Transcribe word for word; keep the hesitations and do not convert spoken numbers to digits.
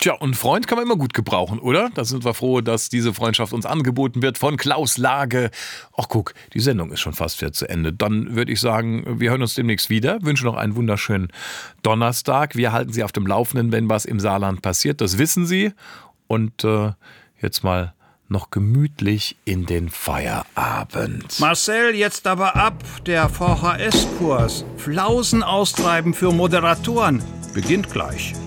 Tja, und Freund kann man immer gut gebrauchen, oder? Da sind wir froh, dass diese Freundschaft uns angeboten wird von Klaus Lage. Ach guck, die Sendung ist schon fast wieder zu Ende. Dann würde ich sagen, wir hören uns demnächst wieder. Wünsche noch einen wunderschönen Donnerstag. Wir halten Sie auf dem Laufenden, wenn was im Saarland passiert. Das wissen Sie. Und äh, jetzt mal noch gemütlich in den Feierabend. Marcel, jetzt aber ab. Der V H S-Kurs Flausen austreiben für Moderatoren beginnt gleich.